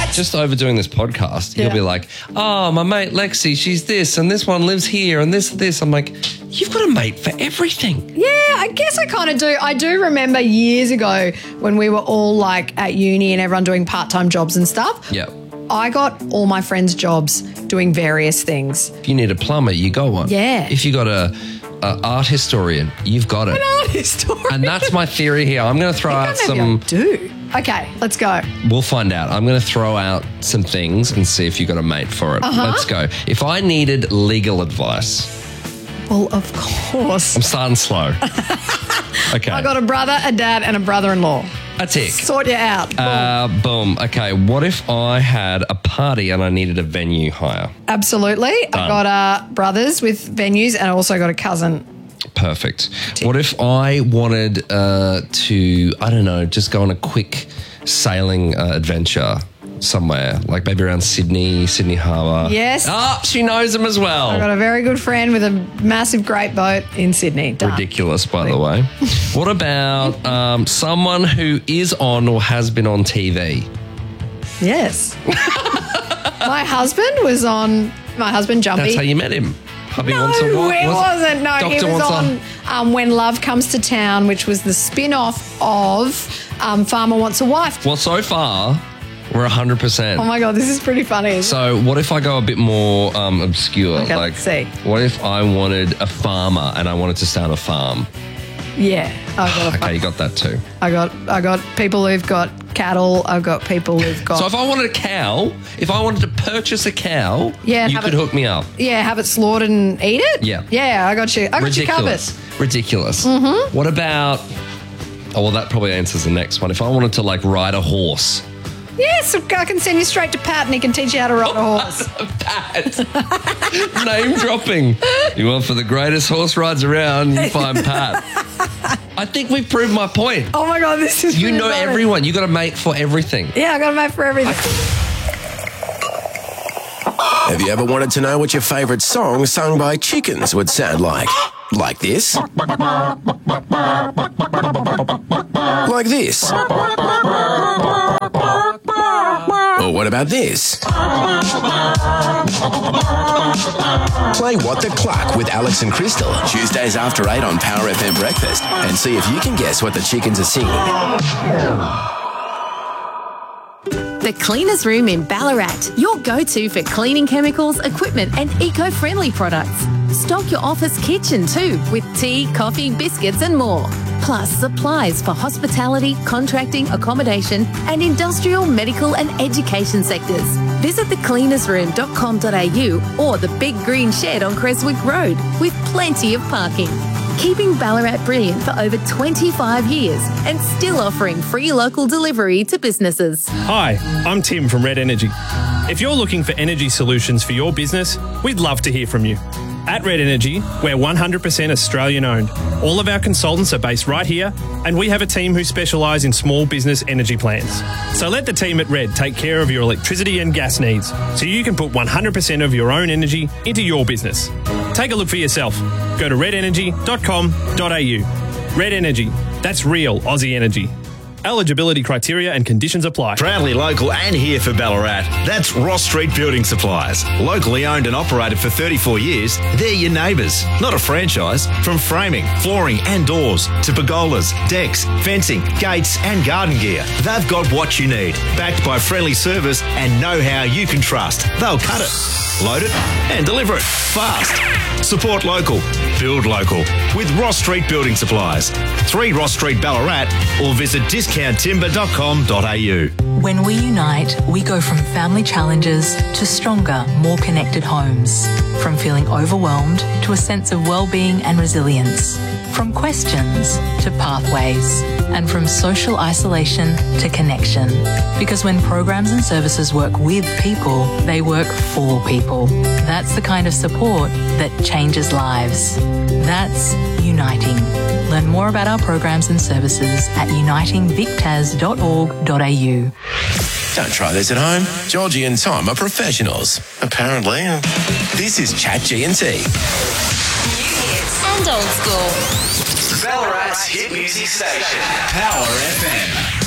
just overdoing this podcast, you'll be like, oh, my mate Lexi, she's this, and this one lives here, and this. I'm like, you've got a mate for everything. Yeah, I guess I kind of do. I do remember years ago when we were all like at uni and everyone doing part-time jobs and stuff. Yeah. I got all my friends' jobs doing various things. If you need a plumber, you got one. Yeah. If you got a art historian, you've got it. An art historian. And that's my theory here. I'm going to throw out some... do. Okay, let's go. We'll find out. I'm going to throw out some things and see if you got a mate for it. Let's go. If I needed legal advice... Well, of course. I'm starting slow. Okay. I got a brother, a dad, and a brother-in-law. A tick. Sort you out. Boom. Okay, what if I had a party and I needed a venue hire? Absolutely. Done. I've got brothers with venues and I also got a cousin. Perfect. What if I wanted to, I don't know, just go on a quick sailing adventure somewhere, like maybe around Sydney Harbour? Yes. Oh, she knows them as well. I've got a very good friend with a massive great boat in Sydney. Done. Ridiculous, by the way. What about someone who is on or has been on TV? Yes. My husband, Jumpy. That's how you met him. Hubby No, wants a what? it wasn't. No, Doctor he was wants on When Love Comes to Town, which was the spin-off of Farmer Wants a Wife. Well, so far, we're 100%. Oh my God, this is pretty funny. So what if I go a bit more obscure? Okay, like, let's see. What if I wanted a farmer and I wanted to start a farm? Yeah. Okay, you got that too. I got people who've got cattle. I've got people who've got... So if I wanted a cow, if I wanted to purchase a cow, you could hook me up. Yeah, have it slaughtered and eat it? Yeah. Yeah, I got you. I got you covered. Ridiculous. Mm-hmm. What about... Oh, well, that probably answers the next one. If I wanted to, like, ride a horse... Yes, I can send you straight to Pat and he can teach you how to ride a horse. Pat. Name dropping. You want for the greatest horse rides around, you find Pat. I think we've proved my point. Oh my God, this is You know funny. everyone. You got a mate for everything. Yeah, I got a mate for everything. Have you ever wanted to know what your favourite song sung by chickens would sound like? Like this? Like this? Or what about this? Play What the Cluck with Alex and Crystal, Tuesdays after 8 on Power FM Breakfast, and see if you can guess what the chickens are singing. The Cleaners Room in Ballarat, your go-to for cleaning chemicals, equipment and eco-friendly products. Stock your office kitchen too with tea, coffee, biscuits and more. Plus supplies for hospitality, contracting, accommodation and industrial, medical and education sectors. Visit thecleanersroom.com.au or the Big Green Shed on Creswick Road with plenty of parking. Keeping Ballarat brilliant for over 25 years and still offering free local delivery to businesses. Hi, I'm Tim from Red Energy. If you're looking for energy solutions for your business, we'd love to hear from you. At Red Energy, we're 100% Australian owned. All of our consultants are based right here, and we have a team who specialise in small business energy plans. So let the team at Red take care of your electricity and gas needs, so you can put 100% of your own energy into your business. Take a look for yourself. Go to redenergy.com.au. Red Energy, that's real Aussie energy. Eligibility criteria and conditions apply. Proudly local and here for Ballarat. That's Ross Street Building Supplies. Locally owned and operated for 34 years, they're your neighbours, not a franchise. From framing, flooring and doors to pergolas, decks, fencing, gates and garden gear, they've got what you need. Backed by friendly service and know-how you can trust. They'll cut it, load it and deliver it fast. Support local, build local with Ross Street Building Supplies. 3 Ross Street Ballarat or visit discounttimber.com.au. When we unite, we go from family challenges to stronger, more connected homes. From feeling overwhelmed to a sense of well-being and resilience. From questions to pathways. And from social isolation to connection. Because when programs and services work with people, they work for people. That's the kind of support that changes lives. That's uniting. Learn more about our programs and services at unitingvictas.org.au. Don't try this at home. Georgie and Tom are professionals, apparently. This is Chat G&T. New hits and old school. Ballarat's hit music station, Power FM.